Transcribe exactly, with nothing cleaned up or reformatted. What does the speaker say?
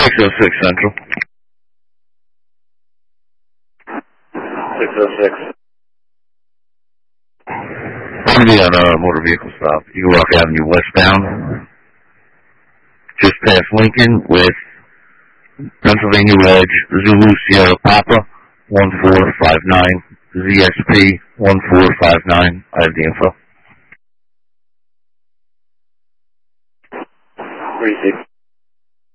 six oh six Central. six oh six. I'm going to be on a motor vehicle stop, Eagle Rock Avenue westbound, just past Lincoln with Pennsylvania Reg, Zulu Sierra Papa, one four five nine, Z S P, one four five nine. I have the info. three six.